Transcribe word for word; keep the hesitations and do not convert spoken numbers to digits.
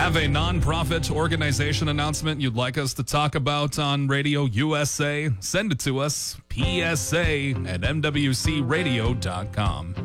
Have a nonprofit organization announcement you'd like us to talk about on Radio U S A? Send it to us, P S A at M W C radio dot com.